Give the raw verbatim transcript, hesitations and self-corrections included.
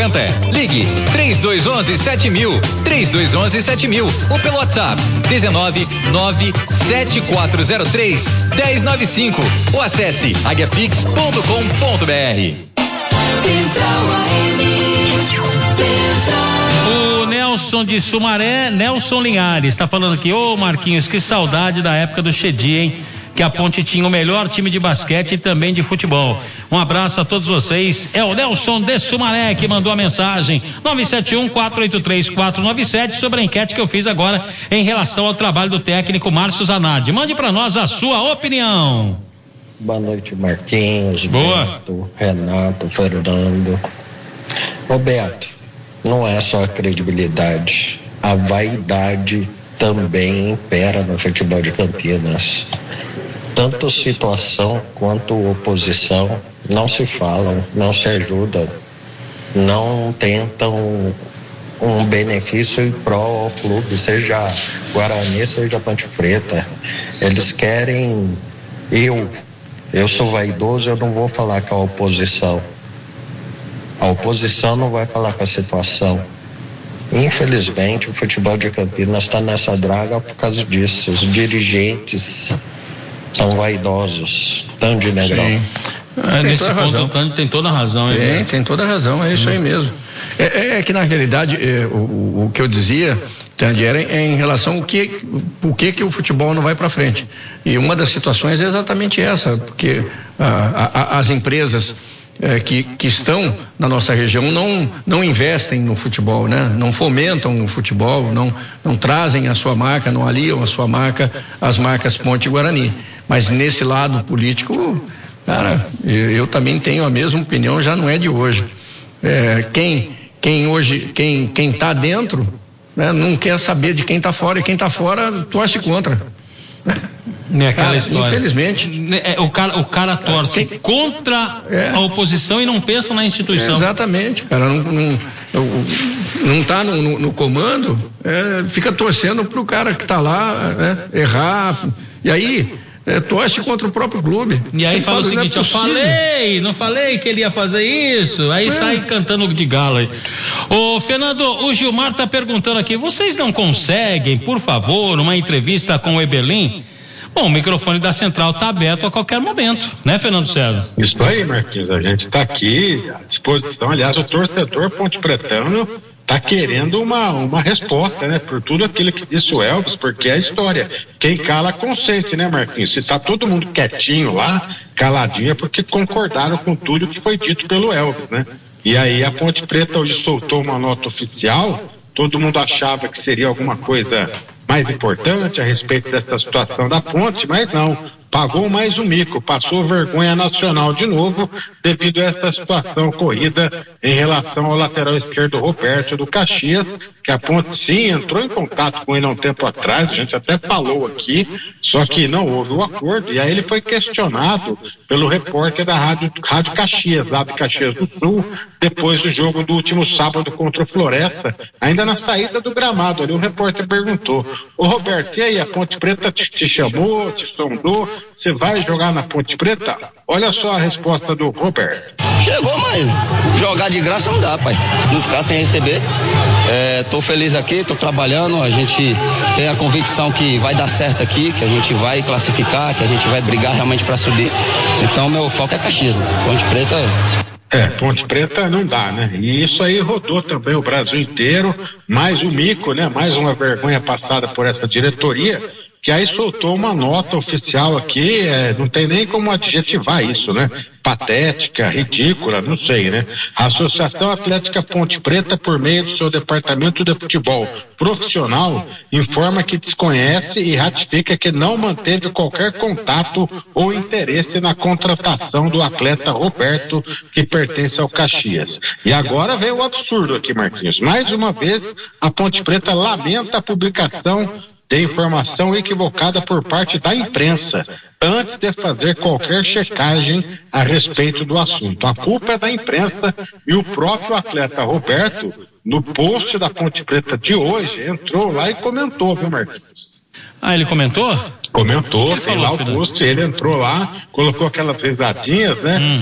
cinquenta. Ligue três dois um um sete mil, três dois um um sete mil ou pelo WhatsApp dezenove nove sete quatro zero três um zero nove cinco ou acesse aguiapix ponto com ponto br. O Nelson de Sumaré, Nelson Linhares, está falando aqui, ô oh, Marquinhos, que saudade da época do Chedi, hein? Que a Ponte tinha o melhor time de basquete e também de futebol. Um abraço a todos vocês. É o Nelson de Sumaré que mandou a mensagem nove sete um, quatro oito três, quatro nove sete sobre a enquete que eu fiz agora em relação ao trabalho do técnico Márcio Zanardi. Mande para nós a sua opinião. Boa noite, Marquinhos. Boa. Beto, Renato, Fernando. Roberto, não é só a credibilidade, a vaidade também impera no futebol de Campinas. Tanto situação quanto oposição não se falam, não se ajudam, não tentam um benefício em prol ao clube, seja Guarani, seja Ponte Preta. Eles querem, eu, eu sou vaidoso, eu não vou falar com a oposição. A oposição não vai falar com a situação. Infelizmente, o futebol de Campinas está nessa draga por causa disso. Os dirigentes são vaidosos, tão de negrão. É, nesse ponto, o Tânio tem toda a razão. Tem, né? Tem toda a razão, é isso hum. aí mesmo. É, é que na realidade, é, o, o que eu dizia, Tandy, era em, em relação ao que, o que que o futebol não vai para frente. E uma das situações é exatamente essa, porque a, a, as empresas É, que, que estão na nossa região não, não investem no futebol, né? Não fomentam o futebol, não, não trazem a sua marca, não aliam a sua marca às marcas Ponte Guarani. Mas nesse lado político, cara, eu, eu também tenho a mesma opinião, já não é de hoje. É, quem, quem hoje, quem, quem tá dentro, né, não quer saber de quem tá fora, e quem tá fora torce contra. É aquela cara, história. Infelizmente. É, o cara, o cara torce Quem... contra é. a oposição e não pensa na instituição. É, exatamente, cara. Não, não, não tá no, no, no comando, é, fica torcendo pro cara que tá lá, né, errar. E aí, é, torce contra o próprio clube. E aí fala o seguinte, é eu falei, não falei que ele ia fazer isso. Aí é. sai cantando de galo aí. Ô, Fernando, o Gilmar tá perguntando aqui, vocês não conseguem, por favor, uma entrevista com o Eberlin? Bom, o microfone da Central está aberto a qualquer momento, né, Fernando César? Isso aí, Marquinhos, a gente está aqui à disposição. Aliás, o torcedor ponte pretano está querendo uma, uma resposta, né, por tudo aquilo que disse o Elvis, porque é a história. Quem cala consente, né, Marquinhos? Se está todo mundo quietinho lá, caladinho, é porque concordaram com tudo que foi dito pelo Elvis, né? E aí a Ponte Preta hoje soltou uma nota oficial, todo mundo achava que seria alguma coisa mais importante a respeito dessa situação da ponte, mas não, pagou mais um mico, passou vergonha nacional de novo devido a essa situação ocorrida em relação ao lateral esquerdo Roberto do Caxias, que a ponte sim entrou em contato com ele há um tempo atrás, a gente até falou aqui, só que não houve o acordo, e aí ele foi questionado pelo repórter da Rádio, Rádio Caxias, lá de Caxias do Sul, depois do jogo do último sábado contra o Floresta, ainda na saída do gramado ali, o repórter perguntou: ô Roberto, e aí, a Ponte Preta te, te chamou, te sondou, você vai jogar na Ponte Preta? Olha só a resposta do Roberto. Chegou, mas jogar de graça não dá, pai. Não ficar sem receber. É, tô feliz aqui, tô trabalhando, a gente tem a convicção que vai dar certo aqui, que a gente vai classificar, que a gente vai brigar realmente para subir. Então, meu foco é Caxias, né? Ponte Preta... É, Ponte Preta não dá, né? E isso aí rodou também o Brasil inteiro, mais um mico, né? Mais uma vergonha passada por essa diretoria, que aí soltou uma nota oficial aqui, é, não tem nem como adjetivar isso, né? Patética, ridícula, não sei, né? A Associação Atlética Ponte Preta, por meio do seu departamento de futebol profissional, informa que desconhece e ratifica que não manteve qualquer contato ou interesse na contratação do atleta Roberto, que pertence ao Caxias. E agora veio o absurdo aqui, Marquinhos. Mais uma vez, a Ponte Preta lamenta a publicação de informação equivocada por parte da imprensa, antes de fazer qualquer checagem a respeito do assunto. A culpa é da imprensa, e o próprio atleta Roberto, no post da Ponte Preta de hoje, entrou lá e comentou, viu, Marquinhos? Ah, ele comentou? Comentou, tem lá o post, ele entrou lá, colocou aquelas risadinhas, né? Hum.